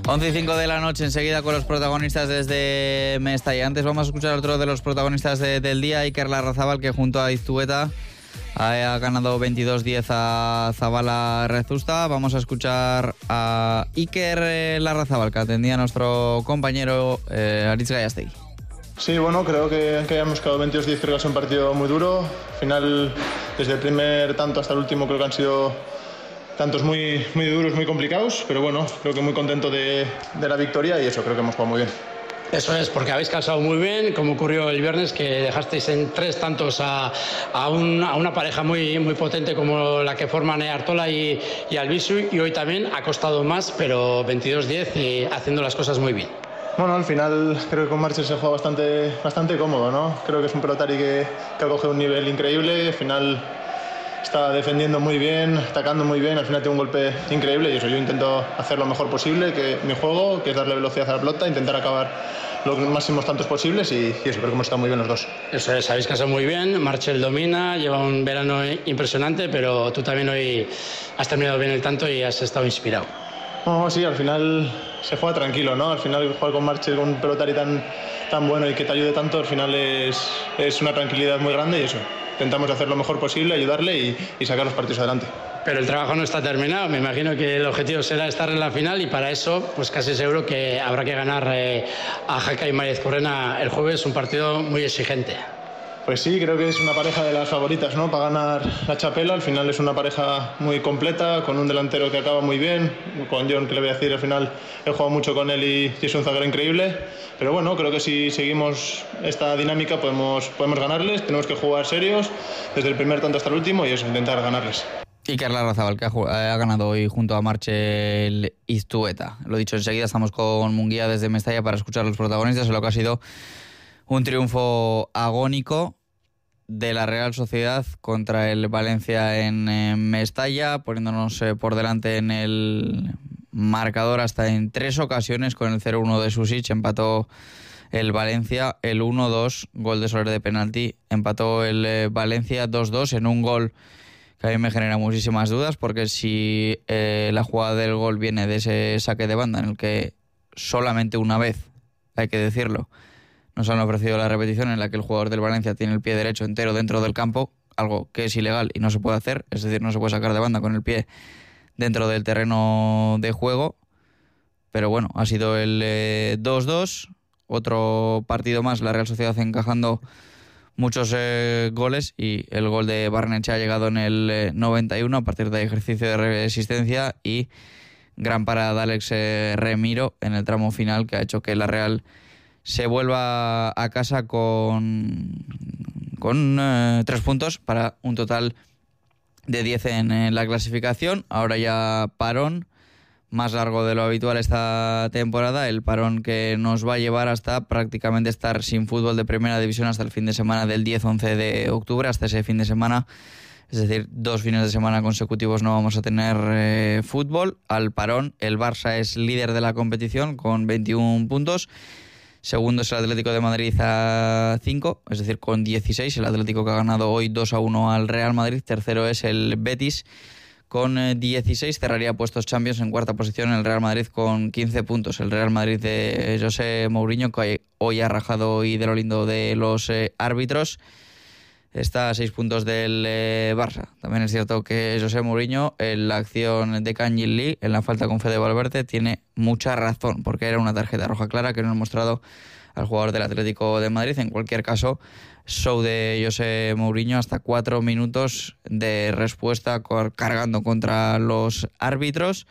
11:05 de la noche, enseguida con los protagonistas desde Mestalla. Antes vamos a escuchar a otro de los protagonistas del día, Iker Larrazábal, que junto a Iztueta ha ganado 22-10 a Zabala Rezusta. Vamos a escuchar a Iker Larrazábal, que atendía a nuestro compañero Aritz Gallastegui. Sí, bueno, creo que hayamos quedado 22-10, creo que ha sido un partido muy duro. Al final, desde el primer tanto hasta el último, creo que han sido tantos muy duros, muy complicados, pero bueno, creo que muy contento de la victoria y eso, creo que hemos jugado muy bien. Eso es, porque habéis calzado muy bien, como ocurrió el viernes, que dejasteis en 3 tantos a una pareja muy potente como la que forman Artola y Albisu, y hoy también ha costado más, pero 22-10 y haciendo las cosas muy bien. Bueno, al final creo que con Marchel se juega bastante cómodo, ¿no? Creo que es un pelotari que ha cogido un nivel increíble, al final está defendiendo muy bien, atacando muy bien, al final tiene un golpe increíble y eso, yo intento hacer lo mejor posible, que mi juego, que es darle velocidad a la pelota, intentar acabar los máximos tantos posibles y eso, creo que hemos estado muy bien los dos. Eso es, habéis casado muy bien, Marchel domina, lleva un verano impresionante, pero tú también hoy has terminado bien el tanto y has estado inspirado. No, sí, al final se juega tranquilo, ¿no? Al final jugar con Marchel, con un pelotari tan bueno y que te ayude tanto, al final es una tranquilidad muy grande y eso. Intentamos hacer lo mejor posible, ayudarle y sacar los partidos adelante. Pero el trabajo no está terminado, me imagino que el objetivo será estar en la final y para eso pues casi seguro que habrá que ganar a Jaca y Mariez Correna el jueves, un partido muy exigente. Pues sí, creo que es una pareja de las favoritas, ¿no? Para ganar la Chapela. Al final es una pareja muy completa, con un delantero que acaba muy bien, con John, que le voy a decir, al final he jugado mucho con él y es un zaguero increíble. Pero bueno, creo que si seguimos esta dinámica podemos ganarles, tenemos que jugar serios desde el primer tanto hasta el último y eso, intentar ganarles. Iker Larrazábal, que ha ganado hoy junto a Marchel Iztueta. Lo dicho, enseguida estamos con Munguía desde Mestalla para escuchar a los protagonistas en lo que ha sido un triunfo agónico de la Real Sociedad contra el Valencia en Mestalla, poniéndonos por delante en el marcador hasta en 3 ocasiones. Con el 0-1 de Susic empató el Valencia, el 1-2, gol de Soler de penalti, empató el Valencia 2-2 en un gol que a mí me genera muchísimas dudas, porque si la jugada del gol viene de ese saque de banda en el que solamente una vez, hay que decirlo, nos han ofrecido la repetición en la que el jugador del Valencia tiene el pie derecho entero dentro del campo, algo que es ilegal y no se puede hacer, es decir, no se puede sacar de banda con el pie dentro del terreno de juego. Pero bueno, ha sido el 2-2, otro partido más, la Real Sociedad encajando muchos goles, y el gol de Barnechea ha llegado en el 91 a partir de ejercicio de resistencia y gran parada de Alex Remiro en el tramo final, que ha hecho que la Real se vuelva a casa con 3 puntos para un total de 10 en la clasificación. Ahora ya parón más largo de lo habitual esta temporada, el parón que nos va a llevar hasta prácticamente estar sin fútbol de primera división hasta el fin de semana del 10-11 de octubre, hasta ese fin de semana. Es decir, 2 fines de semana consecutivos no vamos a tener fútbol. Al parón, el Barça es líder de la competición con 21 puntos. Segundo es el Atlético de Madrid a 5, es decir, con 16. El Atlético que ha ganado hoy 2-1 al Real Madrid. Tercero es el Betis con 16. Cerraría puestos Champions en cuarta posición el Real Madrid con 15 puntos. El Real Madrid de José Mourinho, que hoy ha rajado y de lo lindo de los árbitros, está a 6 puntos del Barça. También es cierto que José Mourinho, en la acción de Kangin Lee, en la falta con Fede Valverde, tiene mucha razón, porque era una tarjeta roja clara que no ha mostrado al jugador del Atlético de Madrid. En cualquier caso, show de José Mourinho, hasta 4 minutos de respuesta cargando contra los árbitros.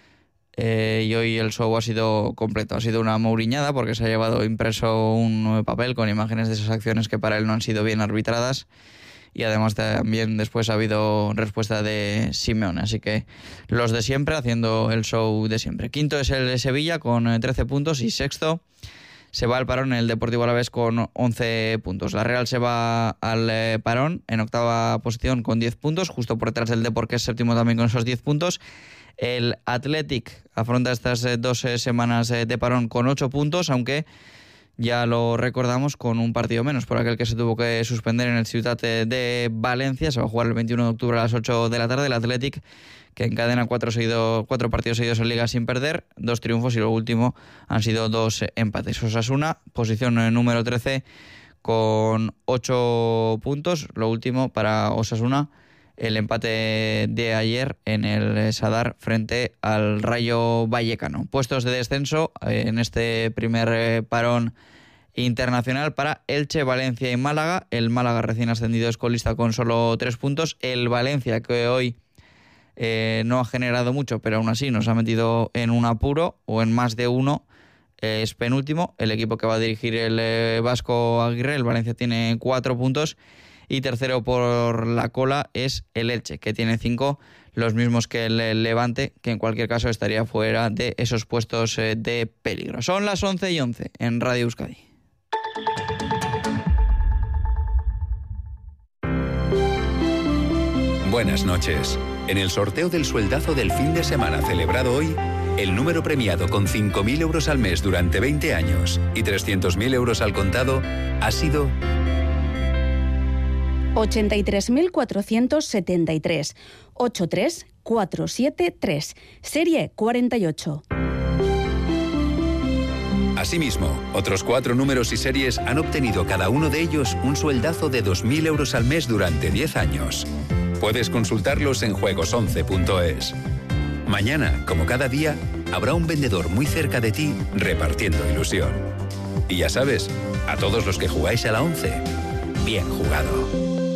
Y hoy el show ha sido completo, ha sido una mouriñada, porque se ha llevado impreso un papel con imágenes de esas acciones que para él no han sido bien arbitradas, y además también después ha habido respuesta de Simeone, así que los de siempre haciendo el show de siempre. Quinto es el de Sevilla con 13 puntos y sexto se va al parón el Deportivo Alavés con 11 puntos. La Real se va al parón en octava posición con 10 puntos, justo por detrás del Depor, que es séptimo también con esos 10 puntos. El Athletic afronta estas 2 semanas de parón con 8 puntos, aunque ya lo recordamos con un partido menos por aquel que se tuvo que suspender en el Ciutat de Valencia. Se va a jugar el 21 de octubre a las 8 de la tarde. El Athletic que encadena 4 partidos seguidos en Liga sin perder, 2 triunfos y lo último han sido 2 empates. Osasuna, posición número 13 con 8 puntos. Lo último para Osasuna, el empate de ayer en el Sadar frente al Rayo Vallecano. Puestos de descenso en este primer parón internacional para Elche, Valencia y Málaga. El Málaga recién ascendido es colista con solo 3 puntos. El Valencia, que hoy no ha generado mucho, pero aún así nos ha metido en un apuro o en más de uno, es penúltimo. El equipo que va a dirigir el vasco Aguirre, el Valencia, tiene 4 puntos. Y tercero por la cola es el Elche, que tiene 5, los mismos que el Levante, que en cualquier caso estaría fuera de esos puestos de peligro. Son las 11:11 en Radio Euskadi. Buenas noches. En el sorteo del sueldazo del fin de semana celebrado hoy, el número premiado con 5.000 euros al mes durante 20 años y 300.000 euros al contado ha sido 83.473, 83473, serie 48. Asimismo, otros 4 números y series han obtenido cada uno de ellos un sueldazo de 2.000 euros al mes durante 10 años. Puedes consultarlos en juegos11.es. Mañana, como cada día, habrá un vendedor muy cerca de ti repartiendo ilusión. Y ya sabes, a todos los que jugáis a la 11, bien jugado.